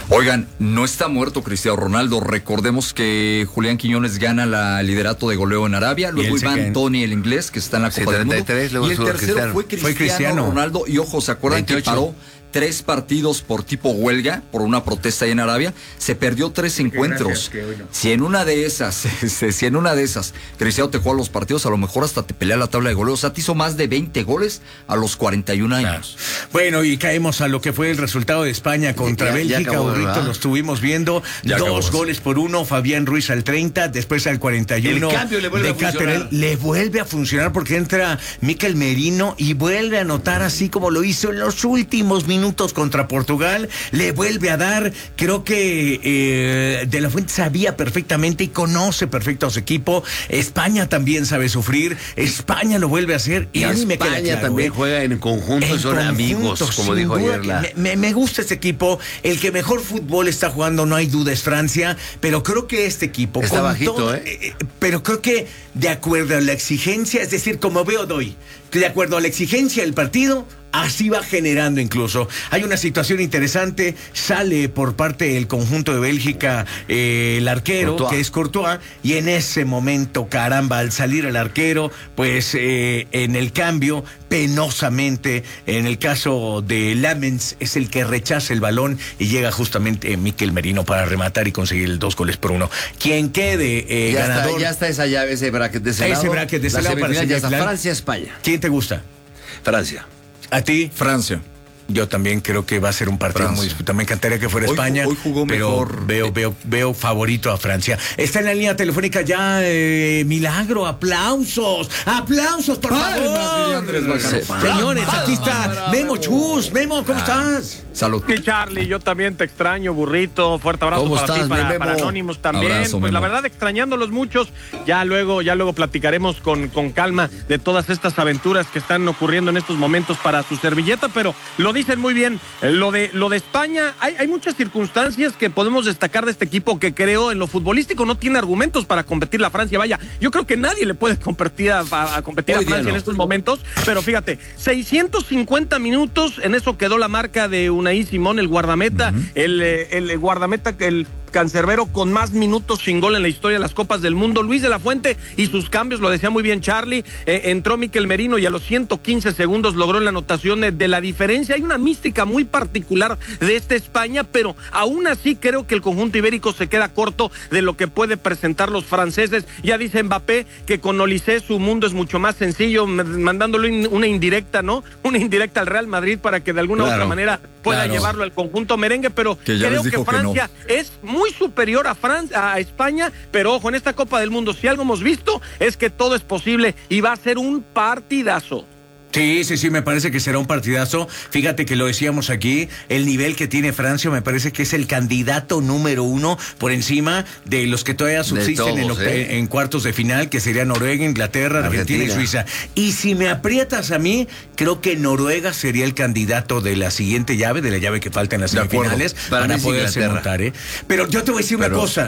Oigan, no está muerto Cristiano Ronaldo. Recordemos que Julián Quiñones gana el liderato de goleo en Arabia. Luego Iván Toney, el inglés, que está en la Copa del Mundo. Y el tercero fue Cristiano Ronaldo. Y ojo, ¿se acuerdan 28. que paró 3 partidos por tipo huelga, por una protesta ahí en Arabia? Se perdió 3 encuentros. Si en una de esas Cristiano te juega los partidos, a lo mejor hasta te pelea la tabla de goleo. O sea, te hizo más de 20 goles a los 41 años. Bueno, y caemos a lo que fue el resultado de España contra Bélgica. Ahorita lo estuvimos viendo. 2 goles por 1, Fabián Ruiz al 30, después al 41. El cambio le vuelve a funcionar. Le vuelve a funcionar porque entra Mikel Merino y vuelve a anotar así como lo hizo en los últimos minutos contra Portugal. Le vuelve a dar. Creo que De La Fuente sabía perfectamente y conoce perfecto a su equipo. España también sabe sufrir. España lo vuelve a hacer y a mí me queda claro. España también juega en conjunto, son amigos, como dijo ayer. Me gusta este equipo. El que mejor fútbol está jugando, no hay duda, es Francia, pero creo que este equipo está bajito, pero creo que de acuerdo a la exigencia, es decir, como veo doy, de acuerdo a la exigencia del partido, así va generando incluso. Hay una situación interesante, sale por parte del conjunto de Bélgica el arquero, Courtois, que es Courtois, y en ese momento, caramba, al salir el arquero, pues en el cambio, penosamente, en el caso de Lamens, es el que rechaza el balón y llega justamente Mikel Merino para rematar y conseguir el 2 goles por 1. Quien quede ganador. Ya está esa llave, ese bracket de ese lado. Ese bracket de ese lado para ya está Francia-España. ¿Quién te gusta? Francia. ¿A ti? Francia. Yo también creo que va a ser un partido muy disputado. Me encantaría que fuera España, hoy jugó pero mejor. Veo favorito a Francia. Está en la línea telefónica ya Milagro. ¡Aplausos! ¡Aplausos, por favor! Señores, aquí está Memo Chus. Memo, ¿cómo estás? Salud. Sí, Charlie, yo también te extraño, burrito. Fuerte abrazo para ti, para Anónimos también. Abrazo, pues Memo. la verdad, extrañándolos muchos. Ya luego platicaremos con calma de todas estas aventuras que están ocurriendo en estos momentos para su servilleta, pero lo dicen muy bien. Lo de España, hay muchas circunstancias que podemos destacar de este equipo que creo en lo futbolístico no tiene argumentos para competir la Francia. Vaya, yo creo que nadie le puede competir a Francia en estos momentos, pero fíjate, 650 minutos, en eso quedó la marca de Unai Simón, el guardameta, el guardameta, el cancerbero con más minutos sin gol en la historia de las Copas del Mundo. Luis de la Fuente y sus cambios, lo decía muy bien Charlie, entró Mikel Merino y a los 115 segundos logró la anotación de la diferencia. Hay una mística muy particular de esta España, pero aún así creo que el conjunto ibérico se queda corto de lo que puede presentar los franceses. Ya dice Mbappé que con Olise su mundo es mucho más sencillo, mandándole una indirecta, ¿no? Una indirecta al Real Madrid para que de alguna otra manera pueda llevarlo al conjunto merengue, pero creo que Francia es muy superior a España, pero ojo, en esta Copa del Mundo, si algo hemos visto es que todo es posible y va a ser un partidazo. Sí, me parece que será un partidazo. Fíjate que lo decíamos aquí, el nivel que tiene Francia me parece que es el candidato número 1 por encima de los que todavía subsisten en cuartos de final, que serían Noruega, Inglaterra, Argentina y Suiza. Y si me aprietas a mí, creo que Noruega sería el candidato de la siguiente llave, de la llave que falta en las semifinales, para poderse montar. Pero yo te voy a decir una cosa,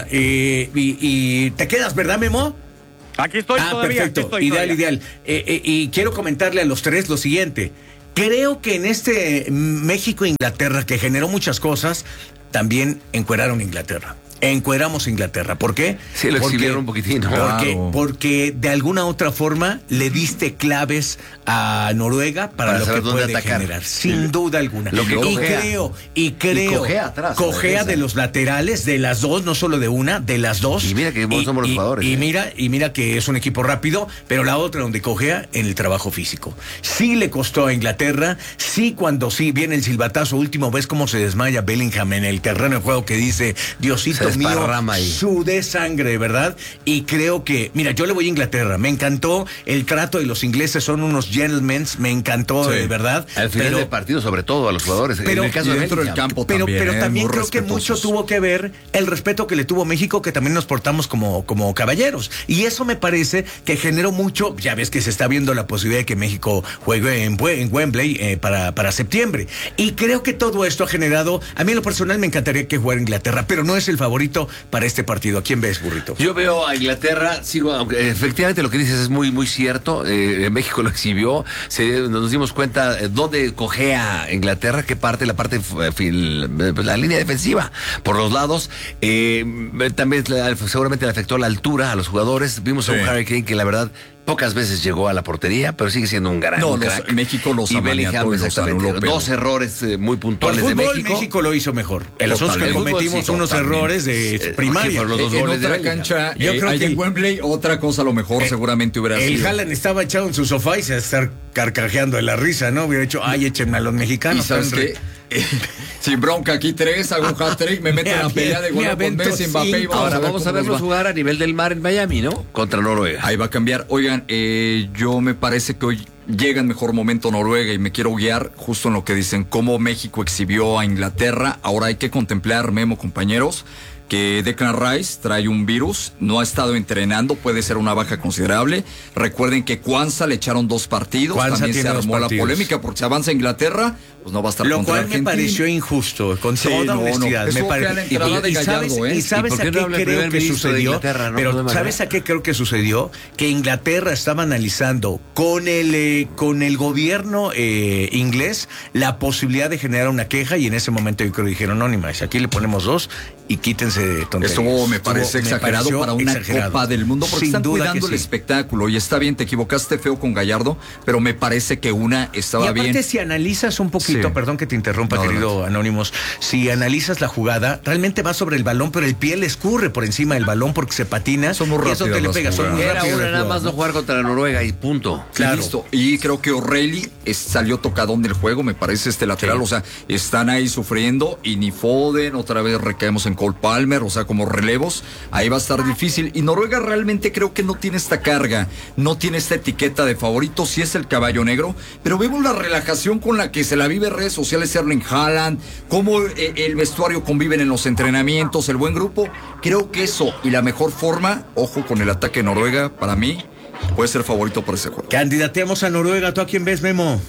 y te quedas, ¿verdad, Memo? Aquí estoy todavía. Perfecto, ideal. Y quiero comentarle a los tres lo siguiente. Creo que en este México-Inglaterra, que generó muchas cosas, también encueraron Inglaterra. Encueramos Inglaterra. ¿Por qué? Sí, lo exhibieron un poquitín. Porque de alguna otra forma le diste claves a Noruega para lo que puede generar. Sin duda alguna. Y creo cojea de los laterales, de las dos, no solo de una, de las dos. Y mira que buenos somos los jugadores. Y mira que es un equipo rápido, pero la otra donde cojea en el trabajo físico. Sí le costó a Inglaterra, cuando viene el silbatazo último, ves cómo se desmaya Bellingham en el terreno de juego, que dice, Diosito mío, sudé sangre, ¿verdad? Y creo que, mira, yo le voy a Inglaterra, me encantó el trato de los ingleses, son unos gentlemen, me encantó, de verdad. Al final del partido, sobre todo a los jugadores, pero, en el caso de dentro del campo también. Pero también creo que mucho tuvo que ver el respeto que le tuvo México, que también nos portamos como caballeros. Y eso me parece que generó mucho, ya ves que se está viendo la posibilidad de que México juegue en Wembley para septiembre. Y creo que todo esto ha generado, a mí en lo personal me encantaría que jugara Inglaterra, pero no es el favorito favorito para este partido. ¿A quién ves, Burrito? Yo veo a Inglaterra, aunque efectivamente lo que dices es muy, muy cierto. México lo exhibió, nos dimos cuenta dónde cojea Inglaterra, qué parte, la línea defensiva por los lados. También seguramente le afectó la altura a los jugadores. Vimos a un Harry Kane que la verdad pocas veces llegó a la portería, pero sigue siendo un gran crack. México los Bellingham, exactamente. Dos errores muy puntuales por fútbol, de México. México lo hizo mejor. En los otros que cometimos unos errores de primaria. Por los dos goles de cancha, yo creo que en Wembley otra cosa a lo mejor seguramente hubiera sido. El Haaland estaba echado en su sofá y se va a estar carcajeando de la risa, ¿no? Hubiera dicho, échenme a los mexicanos. ¿Y sabes qué? Sin bronca, aquí 3, hago un hat-trick, me meto en la pelea de gol con Messi, Mbappé. Ahora vamos a verlos jugar a nivel del mar en Miami, ¿no? Contra Noruega. Ahí va a cambiar. Oigan, yo me parece que hoy llega en mejor momento Noruega y me quiero guiar justo en lo que dicen, cómo México exhibió a Inglaterra. Ahora hay que contemplar, Memo, compañeros, que Declan Rice trae un virus, no ha estado entrenando, puede ser una baja considerable. Recuerden que Cuanza le echaron 2 partidos, Cuanza también se armó la polémica porque si avanza Inglaterra, pues no va a estar lo contra cual Argentina. Me pareció injusto, con toda honestidad. Me pareció. ¿Y sabes a qué creo que sucedió? Pero ¿sabes a qué creo que sucedió? Que Inglaterra estaba analizando con el gobierno inglés la posibilidad de generar una queja y en ese momento yo creo que dijeron, no, ni más, aquí le ponemos 2 y quítense de tonterías. Eso me parece exagerado para una Copa del Mundo porque están cuidando el espectáculo y está bien, te equivocaste feo con Gallardo, pero me parece que una estaba y aparte, bien. Si analizas un poquito, perdón que te interrumpa, querido Anónimos, si analizas la jugada, realmente va sobre el balón, pero el pie le escurre por encima del balón porque se patina. Son muy rápidas, y eso te le pega. Era una nada más no jugar contra Noruega y punto. Claro. Listo. Y creo que O'Reilly salió tocadón del juego, me parece lateral, o sea, están ahí sufriendo y ni Foden, otra vez recaemos en Cole Palmer, o sea, como relevos, ahí va a estar difícil. Y Noruega realmente creo que no tiene esta carga, no tiene esta etiqueta de favorito, sí es el caballo negro, pero vemos la relajación con la que se la vive en redes sociales Erling Haaland, cómo el vestuario conviven en los entrenamientos, el buen grupo. Creo que eso y la mejor forma, ojo con el ataque de Noruega, para mí puede ser favorito por ese juego. Candidateamos a Noruega. ¿Tú a quién ves, Memo?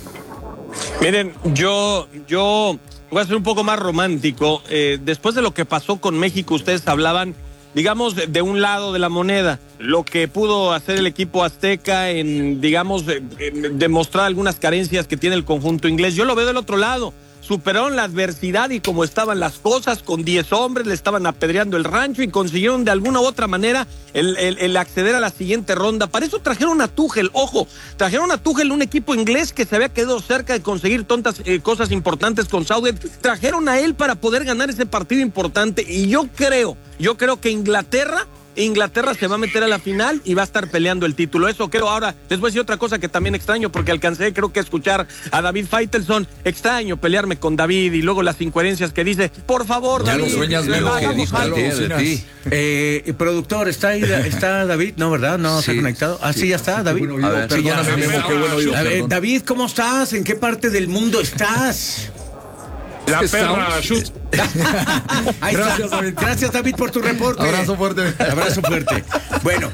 Miren, yo voy a ser un poco más romántico. Después de lo que pasó con México, ustedes hablaban, digamos, de un lado de la moneda, lo que pudo hacer el equipo azteca en, digamos, demostrar algunas carencias que tiene el conjunto inglés. Yo lo veo del otro lado. Superaron la adversidad y como estaban las cosas, con 10 hombres le estaban apedreando el rancho y consiguieron de alguna u otra manera el acceder a la siguiente ronda. Para eso trajeron a Tuchel, ojo, trajeron a Tuchel, un equipo inglés que se había quedado cerca de conseguir cosas importantes con Southgate. Trajeron a él para poder ganar ese partido importante y yo creo que Inglaterra se va a meter a la final y va a estar peleando el título. Eso creo. Ahora, les voy a decir otra cosa que también extraño, porque alcancé, creo que escuchar a David Faitelson. Extraño pelearme con David y luego las incoherencias que dice. Por favor, ya David. Ya lo sueñas, Memo, que dijo de ti. Productor, ¿está ahí? ¿Está David? No, ¿verdad? No, se ha conectado. Ah, sí, ya está, David. A ver, perdóname, Memo, qué bueno oído. David, ¿cómo estás? ¿En qué parte del mundo estás? La perra Gracias, David. Gracias, David, por tu reporte. Abrazo fuerte. Abrazo fuerte. Bueno.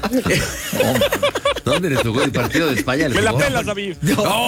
¿Dónde le tocó el partido de España? Me la pelas, David.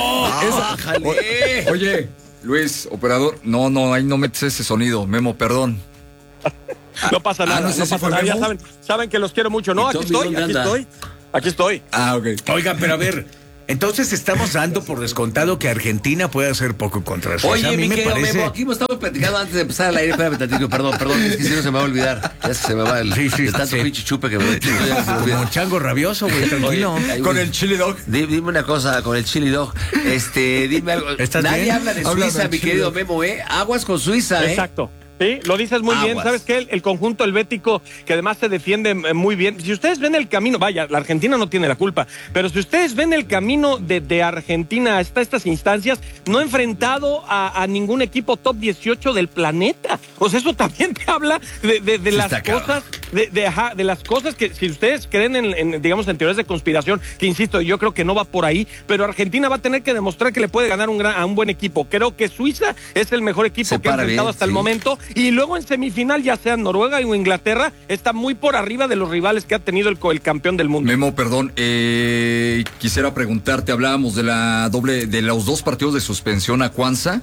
Oye, Luis, operador, no, ahí no metes ese sonido. Memo, perdón. No pasa nada, no pasa nada. Ya saben que los quiero mucho. No, aquí estoy. Ah, ok. Oigan, pero a ver. Entonces estamos dando por descontado que Argentina puede hacer poco contra Suiza. Oye, a mí mi querido parece... Memo, aquí me estamos platicando antes de empezar al aire. Espérame tantito, perdón, es que si no se me va a olvidar. Ya se me va el tanto pinche chupe que me como un chango rabioso, güey, tranquilo. Oye, con el chili dog. Dime una cosa, con el chili dog. Dime algo. Nadie habla de Suiza, mi querido Memo, Aguas con Suiza, Exacto. Sí, lo dices muy bien. ¿Sabes qué? El conjunto helvético, que además se defiende muy bien. Si ustedes ven el camino, vaya, la Argentina no tiene la culpa, pero si ustedes ven el camino de Argentina hasta estas instancias, no ha enfrentado a ningún equipo top 18 del planeta. O sea, eso también te habla de las cosas, de las cosas que si ustedes creen en digamos, en teorías de conspiración, que insisto, yo creo que no va por ahí, pero Argentina va a tener que demostrar que le puede ganar a un buen equipo. Creo que Suiza es el mejor equipo que ha enfrentado hasta el momento. Y luego en semifinal, ya sea Noruega o Inglaterra, está muy por arriba de los rivales que ha tenido el campeón del mundo. Memo, perdón, quisiera preguntarte, hablábamos de los 2 partidos de suspensión a Cuanza.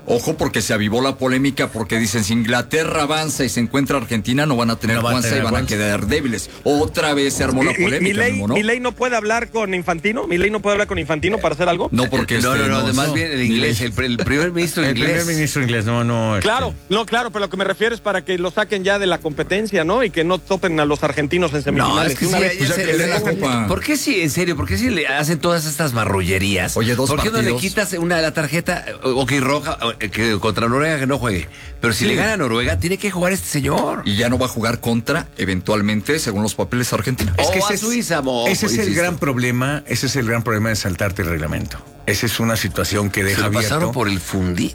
Ojo, porque se avivó la polémica, porque dicen, si Inglaterra avanza y se encuentra Argentina, no van a tener fuerza y van a quedar débiles. Otra vez se armó la polémica. ¿Milei no puede hablar con Infantino? ¿Milei no puede hablar con Infantino para hacer algo? No, porque además bien el inglés, el primer ministro inglés. El primer ministro inglés, no. Claro, pero lo que me refiero es para que lo saquen ya de la competencia, ¿no? Y que no topen a los argentinos en semifinales. ¿Por qué sí, en serio? ¿Por qué sí le hacen todas estas marrullerías? Oye, ¿Por qué partidos? no le quitas la tarjeta, roja, que contra Noruega que no juegue? Pero si le gana a Noruega, tiene que jugar este señor. Y ya no va a jugar contra, eventualmente, según los papeles argentinos. Es que ese es el gran problema, de saltarte el reglamento. Esa es una situación que deja abierto. Pasaron por el fundí.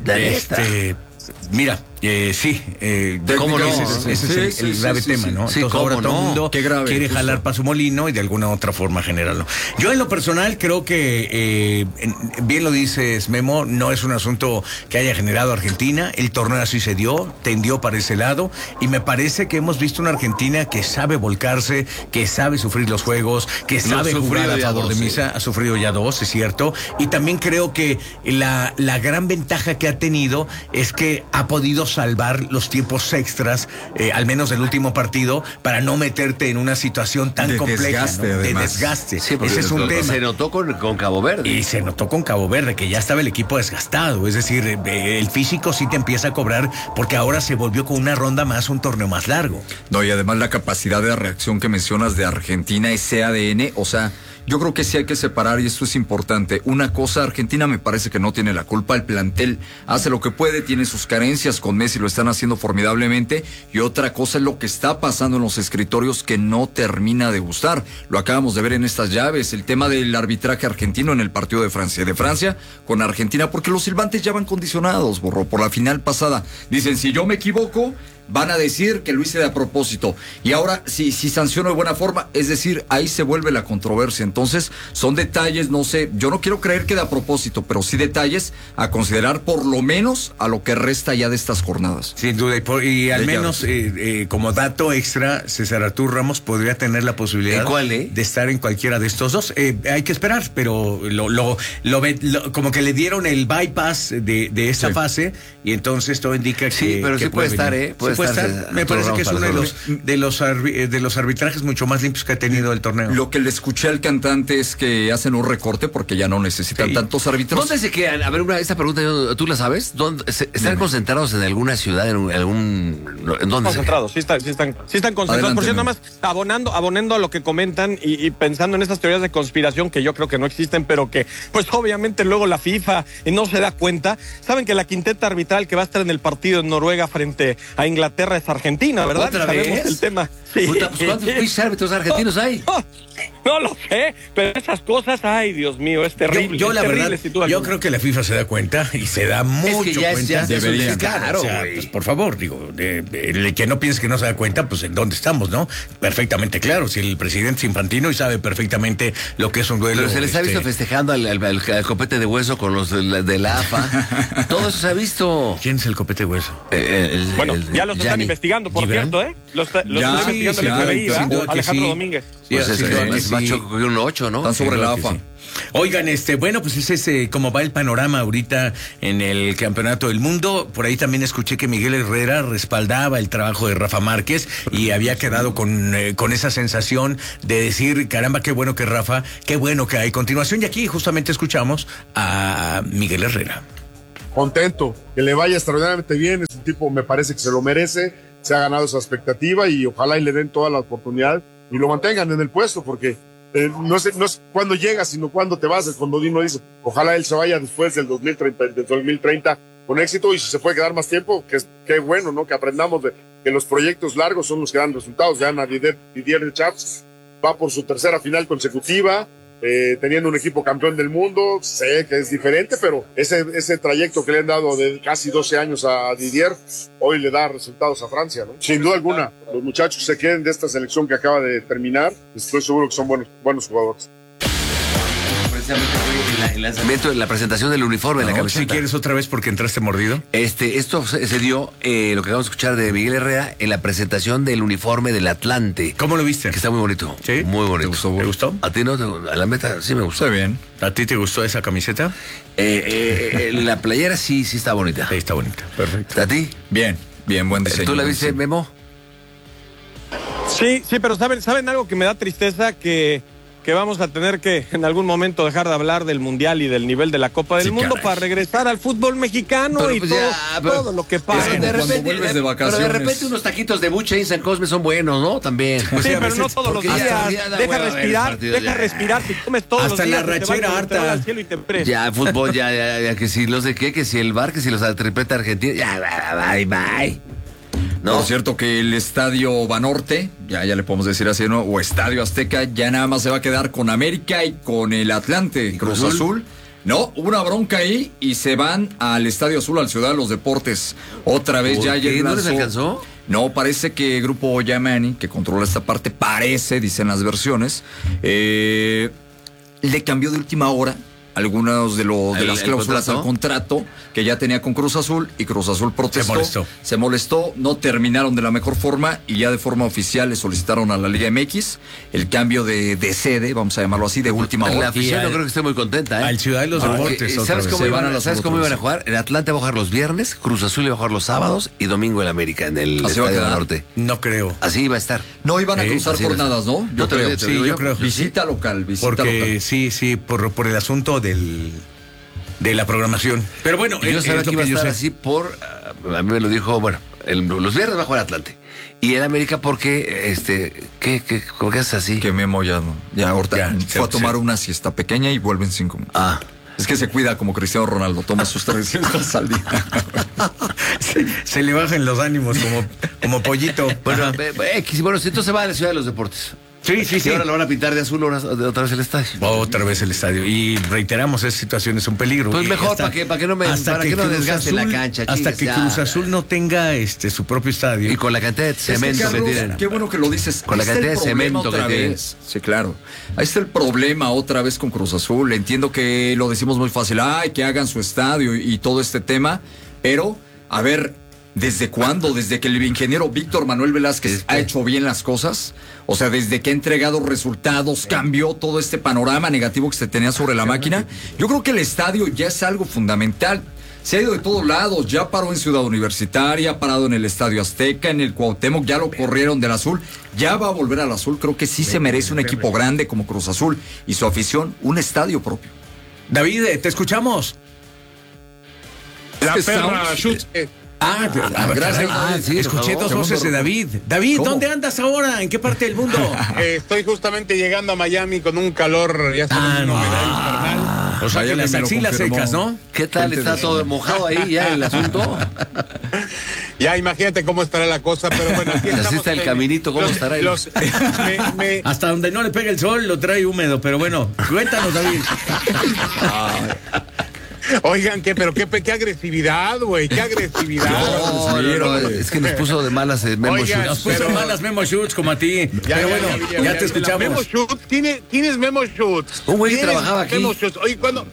Mira, sí. ¿Cómo no? Ese es el grave tema, ¿no? Sí, entonces ahora todo el mundo quiere justo jalar para su molino y de alguna otra forma generarlo. Yo en lo personal creo que, bien lo dices, Memo, no es un asunto que haya generado Argentina. El torneo así se dio, tendió para ese lado y me parece que hemos visto una Argentina que sabe volcarse, que sabe sufrir los juegos, que sabe jugar a favor de Misa. Ha sufrido ya 2, es cierto. Y también creo que la gran ventaja que ha tenido es que ha podido salvar los tiempos extras, al menos del último partido, para no meterte en una situación tan compleja, de desgaste. Sí, ese es un tema. Se notó con Cabo Verde. Y se notó con Cabo Verde, que ya estaba el equipo desgastado. Es decir, el físico sí te empieza a cobrar, porque ahora se volvió con una ronda más, un torneo más largo. No, y además la capacidad de reacción que mencionas de Argentina, ese ADN, o sea, yo creo que sí hay que separar, y esto es importante. Una cosa, Argentina me parece que no tiene la culpa. El plantel hace lo que puede, tiene sus carencias. Con Messi lo están haciendo formidablemente. Y otra cosa es lo que está pasando en los escritorios, que no termina de gustar. Lo acabamos de ver en estas llaves. El tema del arbitraje argentino en el partido de Francia. De Francia con Argentina, porque los silbantes ya van condicionados, por la final pasada. Dicen, si yo me equivoco, van a decir que lo hice de a propósito. Y ahora, si sanciono de buena forma, es decir, ahí se vuelve la controversia. Entonces, son detalles, no sé, yo no quiero creer que de a propósito, pero sí detalles a considerar por lo menos a lo que resta ya de estas jornadas. Sin duda, y al menos como dato extra, César Arturo Ramos podría tener la posibilidad de estar en cualquiera de estos dos. Hay que esperar, pero como que le dieron el bypass de esta fase, y entonces todo indica que sí, pero sí puede estar, me parece que es uno de los arbitrajes mucho más limpios que ha tenido el torneo. Lo que le escuché al cantante es que hacen un recorte porque ya no necesitan tantos árbitros. ¿Dónde se quedan? A ver, esta pregunta, ¿tú la sabes? ¿Están concentrados en alguna ciudad, en dónde? Concentrados, sí están concentrados. Adelante, por cierto, nada más abonando a lo que comentan y pensando en estas teorías de conspiración que yo creo que no existen, pero que pues obviamente luego la FIFA no se da cuenta. Saben que la quinteta arbitral que va a estar en el partido en Noruega frente a Inglaterra es Argentina, ¿verdad? ¿Otra vez? Sabemos el tema. Sí. Puta, pues, ¿cuántos árbitros argentinos hay? No lo sé, pero esas cosas, ay, Dios mío, es terrible. Yo la verdad, yo creo que la FIFA se da cuenta y se da mucho cuenta. Debería, claro, o sea, pues, por favor, digo, que no piense que no se da cuenta, pues en dónde estamos, ¿no? Perfectamente claro, si el presidente es Infantino y sabe perfectamente lo que es un duelo. Pero se les ha visto festejando al copete de hueso con los de la AFA. Todo eso se ha visto. ¿Quién es el copete de hueso? Ya los están investigando, por cierto, ¿eh? Los están investigando el FBI, Alejandro Domínguez. Pues es macho con un 8, ¿no? Están sobre la AFA. Sí. Oigan, bueno, pues ese es cómo va el panorama ahorita en el Campeonato del Mundo. Por ahí también escuché que Miguel Herrera respaldaba el trabajo de Rafa Márquez y había quedado con esa sensación de decir, caramba, qué bueno que Rafa, qué bueno que hay continuación. Y aquí justamente escuchamos a Miguel Herrera. Contento, que le vaya extraordinariamente bien, es un tipo, me parece que se lo merece, se ha ganado esa expectativa y ojalá y le den toda la oportunidad y lo mantengan en el puesto, porque no es cuándo llegas, sino cuándo te vas. El Condodino dice, ojalá él se vaya después del 2030 con éxito, y si se puede quedar más tiempo, qué bueno, ¿no? Que aprendamos de que los proyectos largos son los que dan resultados. Ya Didier Deschamps va por su tercera final consecutiva, teniendo un equipo campeón del mundo. Sé que es diferente, pero ese trayecto que le han dado de casi 12 años a Didier, hoy le da resultados a Francia, ¿no? Sin duda alguna, los muchachos se queden de esta selección que acaba de terminar, estoy seguro que son buenos jugadores. precisamente fue el lanzamiento, la presentación del uniforme de la camiseta. Si quieres otra vez porque entraste mordido. Esto se dio, lo que acabamos de escuchar de Miguel Herrera, en la presentación del uniforme del Atlante. ¿Cómo lo viste? Que está muy bonito. Sí. Muy bonito. ¿Te gustó? ¿A ti no? A la meta sí me gustó. Está bien. ¿A ti te gustó esa camiseta? La playera sí está bonita. Sí, está bonita. Perfecto. ¿A ti? Bien, buen diseño. ¿Tú la viste, Memo? Sí, pero ¿saben algo que me da tristeza? Que vamos a tener que en algún momento dejar de hablar del Mundial y del nivel de la Copa del Mundo, caray, para regresar al fútbol mexicano, pero y pues todo lo que pasa. De repente, pero de repente unos taquitos de buche en San Cosme son buenos, ¿no? También. Pues sí, pero no todos los días. Deja respirar, si comes todos hasta los días. Hasta la rachera harta. Al cielo y te ya, fútbol, ya, que si los de qué, que si el bar, que si los tripleta Argentina, ya, bye. No. Por cierto que el Estadio Banorte, ya le podemos decir así, ¿no? O Estadio Azteca, ya nada más se va a quedar con América y con el Atlante. ¿Y Cruz Azul? No, una bronca ahí y se van al Estadio Azul, al Ciudad de los Deportes. Otra vez ya ayer. ¿No les alcanzó? No, parece que Grupo Yamani, que controla esta parte, dicen las versiones, le cambió de última hora algunas de las cláusulas al contrato que ya tenía con Cruz Azul, y Cruz Azul protestó. Se molestó, no terminaron de la mejor forma y ya de forma oficial le solicitaron a la Liga MX el cambio de sede, vamos a llamarlo así, de última hora. La afición no creo que esté muy contenta, ¿eh? Al Ciudad de los Deportes. ¿Sabes cómo iban a jugar? El Atlante va a jugar los viernes, Cruz Azul iba a jugar los sábados y domingo el América en el Estadio del Norte. No creo. Así iba a estar. No iban a cruzar jornadas, ¿no? Yo creo. Sí, yo creo. Visita local. Porque sí, por el asunto de la programación. Pero bueno, yo sabía que iba a estar así a mí me lo dijo, los viernes va a jugar Atlante. Y el América porque, ¿cómo que haces así? Que Memo ya ahorita fue a tomar una siesta pequeña y vuelve en 5 minutos. Es que se cuida como Cristiano Ronaldo, toma sus 300 al día. Se le bajan los ánimos como pollito. Bueno, entonces se va a la Ciudad de los Deportes. Sí. Ahora lo van a pintar de azul otra vez el estadio. Otra vez el estadio. Y reiteramos, esa situación es un peligro. Pues mejor, para que no desgaste la cancha. Hasta que Cruz Azul no tenga su propio estadio. Y con la cantidad de cemento que tienen. Qué bueno que lo dices. Con la cantidad de cemento que tienen. Sí, claro. Ahí está el problema otra vez con Cruz Azul. Entiendo que lo decimos muy fácil. Que hagan su estadio y todo este tema. Pero, a ver, ¿desde cuándo? Desde que el ingeniero Víctor Manuel Velázquez ha hecho bien las cosas. O sea, desde que ha entregado resultados, cambió todo este panorama negativo que se tenía sobre la máquina. Yo creo que el estadio ya es algo fundamental. Se ha ido de todos lados, ya paró en Ciudad Universitaria, ha parado en el Estadio Azteca, en el Cuauhtémoc, ya lo corrieron del Azul, ya va a volver al Azul. Creo que sí se merece un equipo grande como Cruz Azul y su afición, un estadio propio. David, te escuchamos. La perra Schutz. Gracias. Sí, escuché 2 voces de David. David, ¿dónde andas ahora? ¿En qué parte del mundo? Estoy justamente llegando a Miami con un calor, ya sabes, infernal. O sea, que las axilas secas, ¿no? ¿Qué tal? ¿Está todo mojado ahí ya el asunto? Ya imagínate cómo estará la cosa, pero bueno, aquí estamos. Así está el caminito, ¿cómo estará ahí? Hasta donde no le pega el sol lo trae húmedo, pero bueno, cuéntanos, David. Oigan, qué agresividad, güey, qué agresividad. No, es que nos puso de malas Memo Schutz. Nos puso de malas Memo Schutz como a ti. Pero bueno, ya te escuchamos. Memo Schutz, ¿quién es Memo Schutz? Un güey que trabajaba aquí. Memo Schutz. Oye, ¿cuándo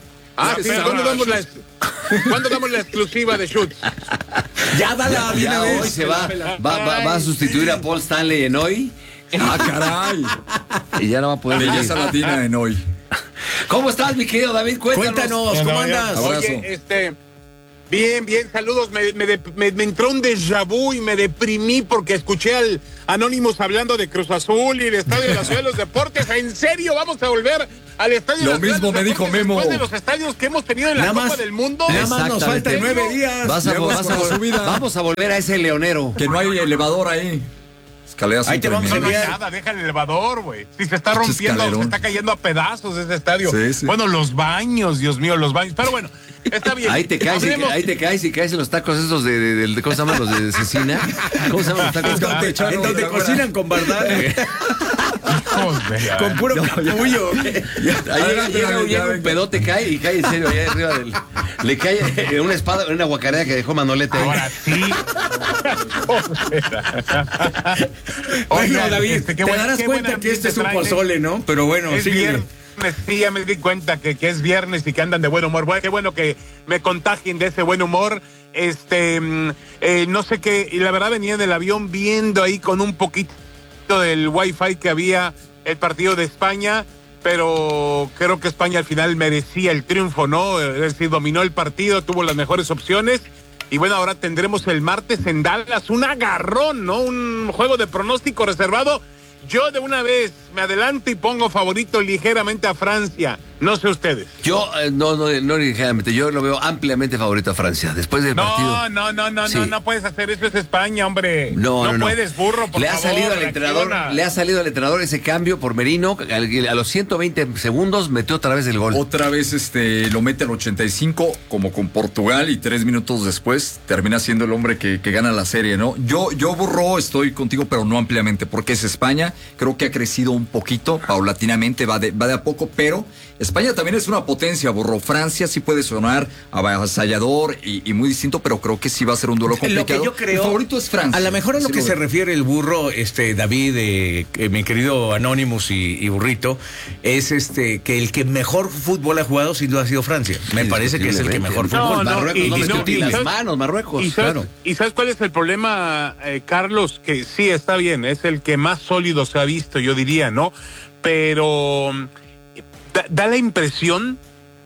damos la exclusiva de Schutz? Ya dala, ya hoy se va a sustituir a Paul Stanley en hoy. Caray. Y ya no va a poder. Belleza latina en hoy. ¿Cómo estás, mi querido David? Cuéntanos, ¿cómo andas? Oye, bien, saludos. Me entró un déjà vu y me deprimí porque escuché al Anonymous hablando de Cruz Azul y el estadio de la Ciudad de los Deportes. ¿En serio vamos a volver al estadio de la Ciudad de los Deportes? Lo mismo me dijo Memo. Después de los estadios que hemos tenido en la Copa del Mundo. Nada más nos faltan 9 días. Vamos a volver a ese leonero. Que no hay elevador ahí. Ahí te vamos a enviar. Nada, deja el elevador, güey. Si se está rompiendo, se está cayendo a pedazos ese estadio. Sí. Bueno, los baños, Dios mío, los baños. Pero bueno, está bien. Ahí te caes y caes en los tacos esos de ¿cómo se llaman los de cecina? ¿Cómo se llaman los tacos? En donde cocinan con bardal. Con puro capullo. Ahí llega un pedote, cae y cae en serio allá arriba del. Le cae una espada, una guacarera que dejó Manolete. Ahora sí. Oye, David, te darás cuenta que este es un pozole, ¿no? Pero bueno, sí, ya me di cuenta que es viernes y que andan de buen humor. Bueno, qué bueno que me contagien de ese buen humor. No sé qué, y la verdad venía en el avión viendo ahí con un poquito del wifi que había el partido de España, pero creo que España al final merecía el triunfo, ¿no? Es decir, dominó el partido, tuvo las mejores opciones. Y bueno, ahora tendremos el martes en Dallas un agarrón, ¿no? Un juego de pronóstico reservado. Yo de una vez me adelanto y pongo favorito ligeramente a Francia. No sé ustedes. Yo, no ligeramente, yo lo veo ampliamente favorito a Francia. Después del partido. No puedes hacer eso, es España, hombre. No puedes, burro, por favor. Le ha salido al entrenador ese cambio por Merino, a los 120 segundos metió otra vez el gol. Otra vez lo mete al 85, como con Portugal, y 3 minutos después termina siendo el hombre que gana la serie, ¿no? Yo, burro, estoy contigo, pero no ampliamente, porque es España. Creo que ha crecido un poquito, paulatinamente, va de a poco, pero España también es una potencia, burro. Francia sí puede sonar avasallador y muy distinto, pero creo que sí va a ser un duelo complicado. Lo que yo creo, el favorito es Francia. A lo mejor a lo que se refiere el burro, David, mi querido Anonymous y burrito, es que el que mejor fútbol ha jugado sin duda ha sido Francia. Me parece que es el que mejor fútbol. Marruecos, ¿Y sabes cuál es el problema, Carlos? Que sí, está bien, es el que más sólido se ha visto, yo diría, ¿no? Pero da la impresión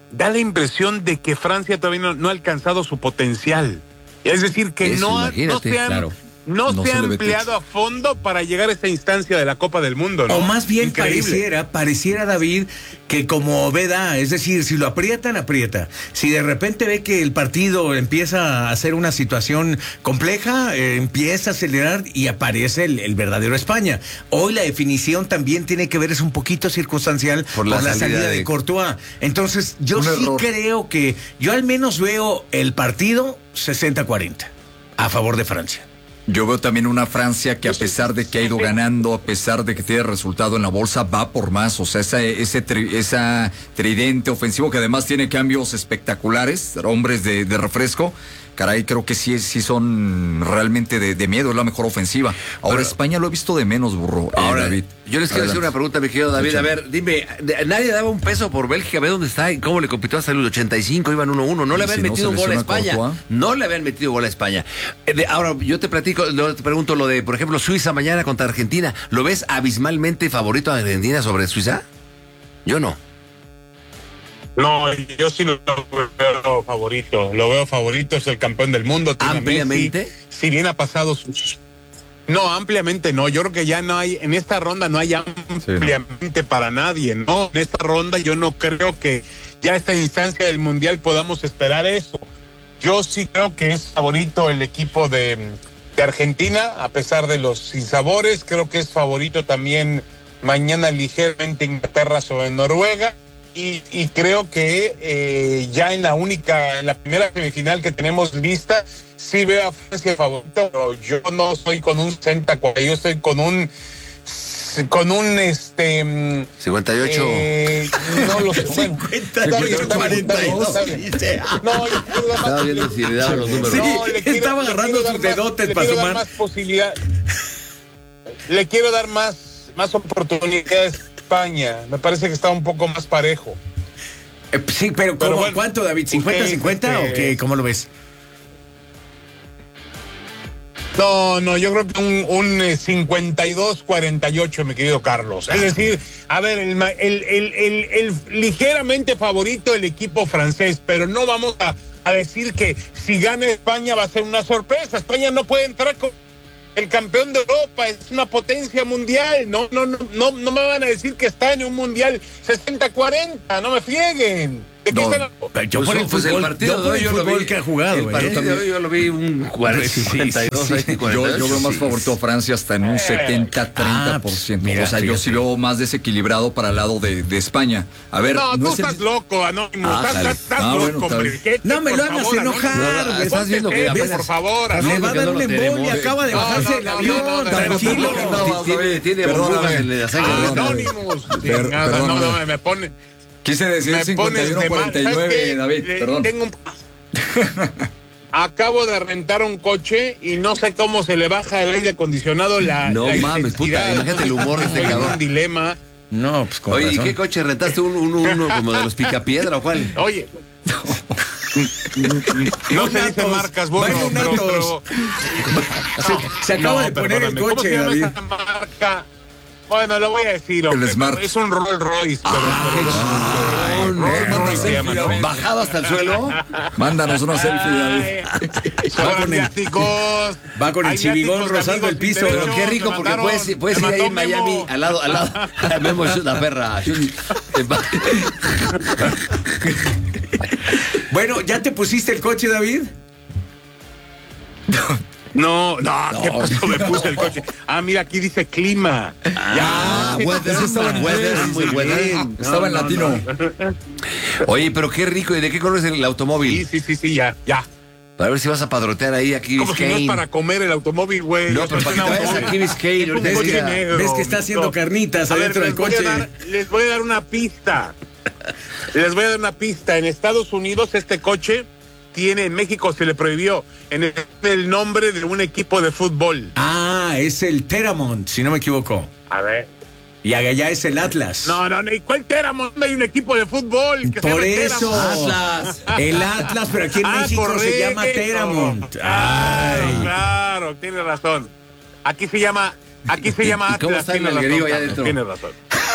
de que Francia todavía no ha alcanzado su potencial. Es decir, que no se ha empleado a fondo para llegar a esa instancia de la Copa del Mundo, ¿no? O más bien pareciera, David, que como veda, es decir, si lo aprieta. Si de repente ve que el partido empieza a ser una situación compleja, empieza a acelerar y aparece el verdadero España. Hoy la definición también tiene que ver, es un poquito circunstancial por la salida de Courtois. Entonces, yo sí creo que, yo al menos veo el partido 60-40 a favor de Francia. Yo veo también una Francia que, a pesar de que ha ido ganando, a pesar de que tiene resultado en la bolsa, va por más. O sea, esa tridente ofensivo que además tiene cambios espectaculares, hombres de refresco. Caray, creo que sí son realmente de miedo, es la mejor ofensiva. Ahora, España lo he visto de menos, burro. Ahora, David. Yo les quiero hacer una pregunta, mi querido David. A ver, dime, nadie daba un peso por Bélgica, ve dónde está y cómo le compitió hasta el 85, iban 1-1. No le habían metido un gol a España. No le habían metido gol a España. Ahora, yo te pregunto lo de, por ejemplo, Suiza mañana contra Argentina. ¿Lo ves abismalmente favorito a Argentina sobre Suiza? Yo no. No, yo sí lo veo favorito. Lo veo favorito, es el campeón del mundo. ¿Ampliamente? Messi, si bien ha pasado No, ampliamente no. Yo creo que ya no hay, en esta ronda no hay ampliamente para nadie, ¿no? En esta ronda yo no creo que ya a esta instancia del Mundial podamos esperar eso. Yo sí creo que es favorito el equipo de Argentina, a pesar de los sinsabores. Creo que es favorito también mañana ligeramente Inglaterra sobre Noruega. Y creo que ya en la primera semifinal que tenemos lista, sí veo a Francia favorito, pero yo no soy con un 60-40, yo estoy con un 58. No lo sé. 58-42. No, estaba viendo si le daba los números. Sí, estaba agarrando sus dedotes para sumar. Más posibilidad. Le quiero dar más oportunidades. España, me parece que está un poco más parejo. Sí, pero bueno, ¿cuánto, David? ¿50-50 o qué? ¿Cómo lo ves? No, yo creo que un 52-48, mi querido Carlos. Es decir, a ver, el ligeramente favorito el equipo francés, pero no vamos a decir que si gana España va a ser una sorpresa. España no puede entrar con el campeón de Europa, es una potencia mundial. No me van a decir que está en un mundial 60-40, no me frieguen. ¿De qué están? Yo por el partido de hoy yo lo vi que ha jugado. El partido de hoy yo lo vi un 40-52. Yo veo más favorito a Francia hasta en un 70-30%. Mira, o sea, yo sí veo más desequilibrado para el lado de España. A ver, no tú estás loco, Anónimo. Estás loco, hombre. No me lo hagas enojar. Estás viendo que por favor, le va a dar un embolia, acaba de bajarse el avión. Tranquilo. Tiene burbujas en la sangre. Anónimos. No, me pone. Quise decir 51-49, David, perdón. Acabo de rentar un coche y no sé cómo se le baja el aire acondicionado. No mames, puta, imagínate el humor de este cabrón. Un dilema. No, pues con Oye, razón. ¿y qué coche rentaste? ¿Uno como de los Picapiedra o cuál? Oye. No se dicen marcas, bueno, pero se acaba de poner el ¿cómo coche, se llama David. esa marca? Bueno, lo voy a decir, hombre, El Smart. es un Rolls Royce. ¿Bajado hasta el suelo? Mándanos una selfie, David. Va con el chivigón rozando el piso. Pero qué rico, porque puedes ir ahí en Miami, al lado. Memo es una perra. Bueno, ¿ya te pusiste el coche, David? No, ¿qué pasó? Me puse el coche. Ah, mira, aquí dice clima. Estaba en latino. Oye, pero qué rico. ¿Y de qué color es el automóvil? Sí, ya. Para ver si vas a padrotear ahí a Key Como si no es Biscayne. para comer el automóvil, güey. No, pero para que te vayas a Key Biscayne. Ahorita ¿Ves que está haciendo carnitas adentro del coche? Les voy a dar una pista. En Estados Unidos este coche en México se le prohibió en el nombre de un equipo de fútbol. Ah, es el Teramont, si no me equivoco. A ver. Y allá es el Atlas. No, ¿y cuál Teramont? Hay un equipo de fútbol que Por se llama eso. Teramont. Atlas. El Atlas, pero aquí en México se llama Teramont. Claro, tiene razón. Aquí se llama Atlas. ¿Cómo está el grillo allá adentro? Tiene razón.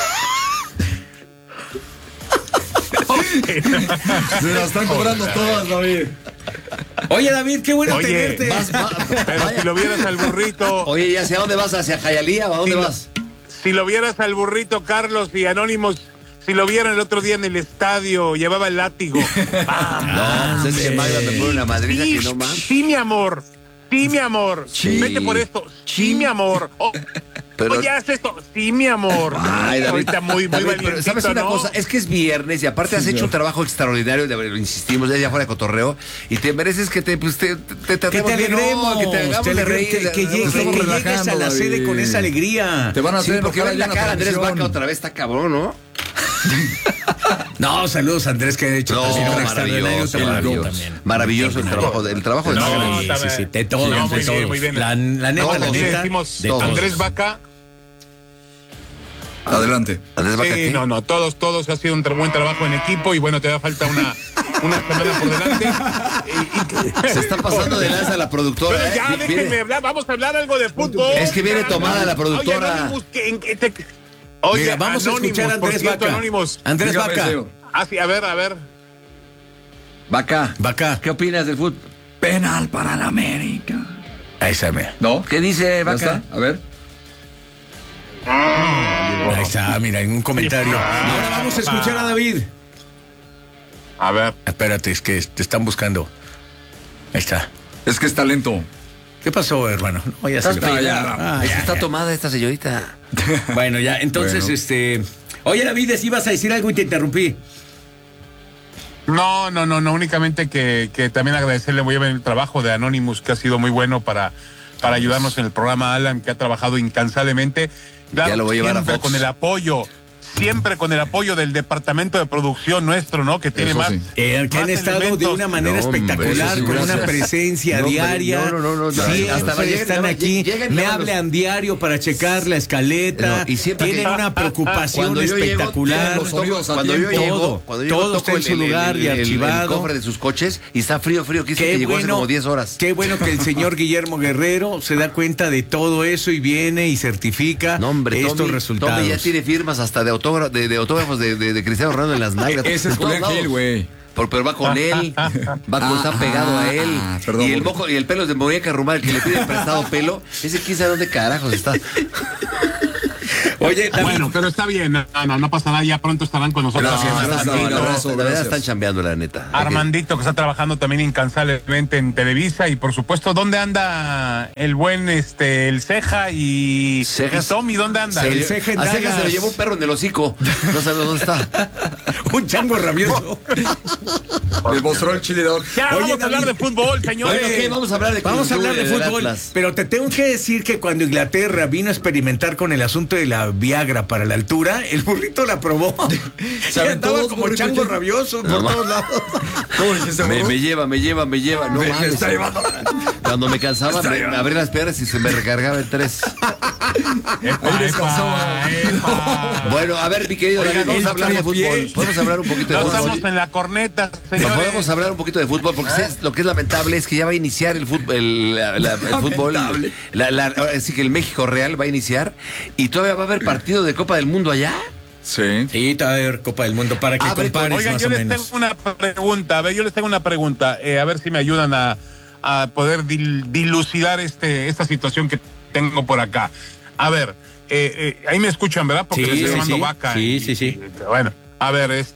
Se las están cobrando todas, David. Oye, David, qué bueno tenerte. Pero si lo vieras al burrito. Oye, ¿y hacia dónde vas? ¿Hacia Hialeah o a dónde vas? Si lo vieras al burrito, Carlos y Anónimos, si lo vieran el otro día en el estadio, llevaba el látigo. No, pues es que Magda me pone una madrina que no más. Sí, mi amor. Vete por esto. Sí, mi amor. Oye, haz esto. Sí, mi amor. Ay, David, ahorita muy pero ¿sabes una ¿no? cosa? Es que es viernes y aparte has hecho un trabajo extraordinario, lo insistimos, ya fuera de cotorreo, y te mereces que te tratemos que te alegremos, que te hagamos de reír. que llegues a la sede con esa alegría. Te van a hacer porque va en la cara Andrés transmisión. Vaca otra vez, está cabrón, ¿no? No, saludos Andrés, que ha hecho maravilloso el trabajo de sí, de todo, muy bien. La neta, decimos Andrés Vaca. Adelante. Andrés Vaca, sí, no, todos ha sido un buen trabajo en equipo y bueno, te da falta una semana por delante. Se está pasando de lanza la productora. Pero ya, déjenme hablar, vamos a hablar algo de fútbol. Es que viene tomada la productora. Oye, mira, vamos a escuchar a Andrés Vaca. Andrés Vaca. Ah, sí, a ver. Vaca, ¿qué opinas del fútbol? Penal para la América. Ahí está, mira. ¿No? ¿Qué dice Vaca? A ver. Ahí está, mira, en un comentario. Ahora vamos a escuchar a David. A ver. Espérate, es que te están buscando. Ahí está. Es que es talento. ¿Qué pasó, hermano? No, ya se le fue. Está tomada esta señorita. Bueno, ya, entonces, Oye, David, si ibas a decir algo y te interrumpí. No, únicamente que también agradecerle muy bien el trabajo de Anonymous, que ha sido muy bueno para ayudarnos en el programa, Alan, que ha trabajado incansablemente. Claro, ya lo voy a llevar a Fox. Siempre con el apoyo del departamento de producción nuestro, ¿no? Que tiene más. Que han estado de una manera espectacular, con una presencia diaria. No. Hasta están aquí. Me hablan diario para checar la escaleta. Y siempre tienen una preocupación espectacular. Cuando yo llego, todo está en su lugar y archivado. El cofre de sus coches y está frío. Que llegó hace como 10 horas. Qué bueno que el señor Guillermo Guerrero se da cuenta de todo eso y viene y certifica estos resultados. Tommy ya tiene firmas hasta de autógrafos de Cristiano Ronaldo en las nalgas. Ese es Julián Gil, güey. Pero va con él, está pegado a él. Perdón, y el moco y el pelo es de Muñeca Rumal, que le pide prestado pelo. Ese quién sabe dónde carajos está. Oye, bueno, pero está bien. No pasa nada, ya pronto estarán con nosotros. Gracias. La verdad están chambeando, la neta. Armandito, que está trabajando también incansablemente en Televisa, y por supuesto, ¿dónde anda el buen el Ceja y Tommy? ¿Dónde anda? El Ceja en Ceja se lo llevó un perro en el hocico. No sabe dónde está. Un chango rabioso. Le mostró el chile dog. Ya, vamos a hablar de fútbol, señores. Okay, vamos a hablar de fútbol. Pero te tengo que decir que cuando Inglaterra vino a experimentar con el asunto de la Viagra para la altura, el burrito la probó. Se aventaba como chango rabioso por todos lados. Me lleva. No mames. Cuando me cansaba, me abría las piernas y se me recargaba el 3. Bueno, a ver, mi querido David, vamos a hablar de fútbol. Podemos hablar un poquito de fútbol. Estamos en la corneta, señores. No, podemos hablar un poquito de fútbol, porque lo que es lamentable es que ya va a iniciar el fútbol. El fútbol. Así que el México Real va a iniciar y todavía va a haber partido de Copa del Mundo allá. Sí. Sí, a ver, Copa del Mundo para que compares. Oigan, yo les tengo una pregunta. A ver si me ayudan a poder dilucidar esta situación que tengo por acá. A ver, ahí me escuchan, ¿verdad? Porque les estoy llamando vaca. Sí. Bueno, a ver,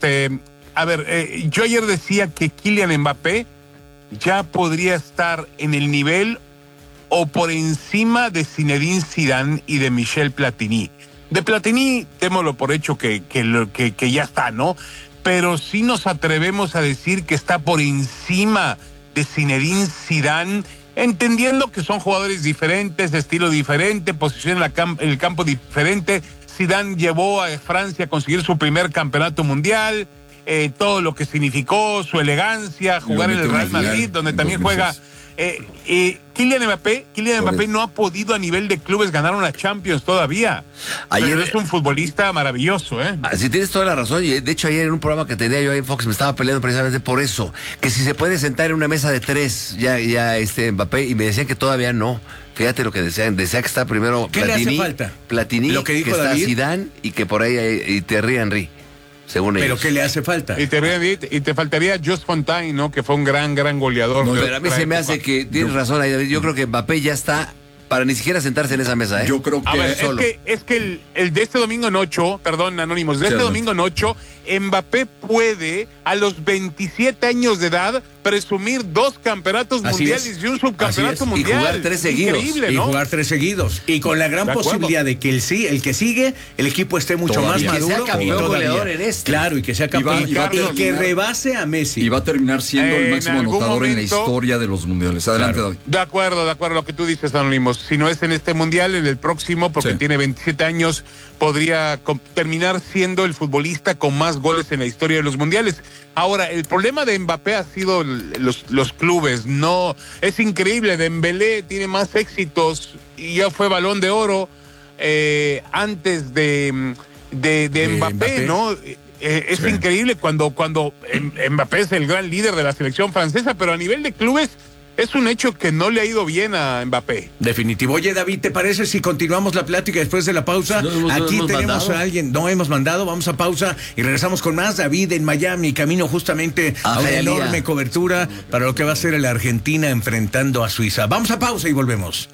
yo ayer decía que Kylian Mbappé ya podría estar en el nivel o por encima de Zinedine Zidane y de Michel Platini. De Platini, démoslo por hecho que ya está, ¿no? Pero sí nos atrevemos a decir que está por encima de Zinedine Zidane, entendiendo que son jugadores diferentes, de estilo diferente, posición en el campo diferente. Zidane llevó a Francia a conseguir su primer campeonato mundial, todo lo que significó, su elegancia, jugar en el Real Madrid, donde también juega. Kylian Mbappé no ha podido a nivel de clubes ganar una Champions todavía. Pero es un futbolista maravilloso, ¿eh? Sí, tienes toda la razón. Y de hecho, ayer en un programa que tenía yo ahí en Fox me estaba peleando precisamente por eso. Que si se puede sentar en una mesa de 3 ya Mbappé, y me decían que todavía no. Fíjate lo que decían. Decía que está primero ¿qué Platini, le hace falta? Platini, lo que dijo está David. Zidane y que por ahí Thierry Henry. Según ¿pero ellos. qué le hace falta? Y te faltaría Just Fontaine, ¿no? Que fue un gran goleador. No, pero a mí se me hace que tienes razón ahí, David. Yo creo que Mbappé ya está para ni siquiera sentarse en esa mesa, ¿eh? Yo creo que... A ver, es que el de este domingo en 8, perdón, Anónimos, de este domingo en 8, Mbappé puede, a los 27 años de edad, presumir 2 campeonatos mundiales y un subcampeonato mundial. Y jugar 3 seguidos. Increíble, ¿no? Y jugar 3 seguidos. Y con la gran posibilidad de que el que sigue, el equipo esté mucho más maduro. Que sea campeón goleador en Claro, y que sea campeón. Y que rebase a Messi. Y va a terminar siendo el máximo anotador en la historia de los mundiales. Adelante, David. De acuerdo, lo que tú dices, Anónimos. Si no es en este mundial, en el próximo, porque tiene 27 años, podría terminar siendo el futbolista con más goles en la historia de los mundiales. Ahora, el problema de Mbappé ha sido los clubes. No, es increíble. Dembélé tiene más éxitos y ya fue Balón de Oro antes de Mbappé, ¿no? Es increíble cuando Mbappé es el gran líder de la selección francesa, pero a nivel de clubes es un hecho que no le ha ido bien a Mbappé. Definitivo. Oye, David, ¿te parece si continuamos la plática después de la pausa? Aquí tenemos a alguien. No hemos mandado, vamos a pausa y regresamos con más. David en Miami, camino justamente a una enorme cobertura para lo que va a ser la Argentina enfrentando a Suiza. Vamos a pausa y volvemos.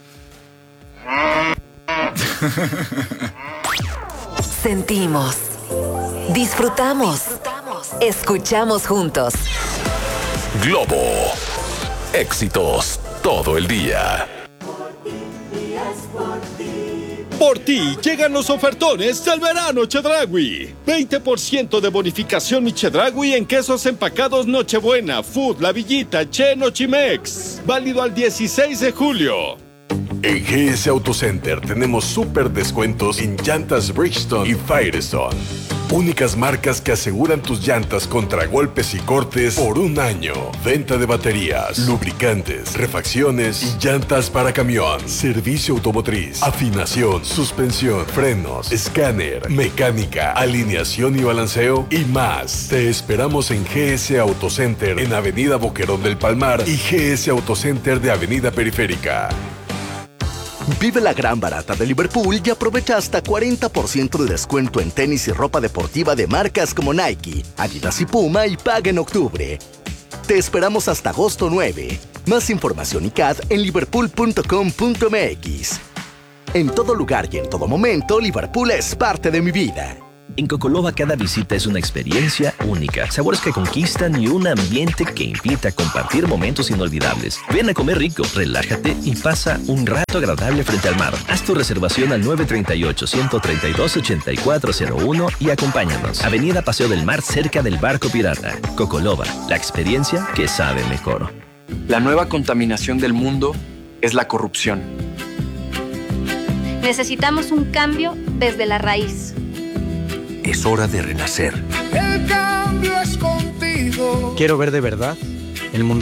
Sentimos, disfrutamos, escuchamos juntos. Globo. Éxitos todo el día. Por ti llegan los ofertones del verano Chedraui. 20% de bonificación mi Chedraui en quesos empacados Nochebuena, Food, La Villita, Che, Nochimex. Válido al 16 de julio. En GS Autocenter tenemos súper descuentos en llantas Bridgestone y Firestone. Únicas marcas que aseguran tus llantas contra golpes y cortes por 1 año. Venta de baterías, lubricantes, refacciones y llantas para camión. Servicio automotriz, afinación, suspensión, frenos, escáner, mecánica, alineación y balanceo y más. Te esperamos en GS Autocenter en Avenida Boquerón del Palmar y GS Autocenter de Avenida Periférica. Vive la gran barata de Liverpool y aprovecha hasta 40% de descuento en tenis y ropa deportiva de marcas como Nike, Adidas y Puma y paga en octubre. Te esperamos hasta agosto 9. Más información y CAD en liverpool.com.mx. En todo lugar y en todo momento, Liverpool es parte de mi vida. En Cocoloba cada visita es una experiencia única, sabores que conquistan y un ambiente que invita a compartir momentos inolvidables. Ven a comer rico, relájate y pasa un rato agradable frente al mar. Haz tu reservación al 938-132-8401 y acompáñanos. Avenida Paseo del Mar, cerca del Barco Pirata. Cocoloba, la experiencia que sabe mejor. La nueva contaminación del mundo es la corrupción. Necesitamos un cambio desde la raíz. Es hora de renacer. El cambio es contigo. Quiero ver de verdad el mundo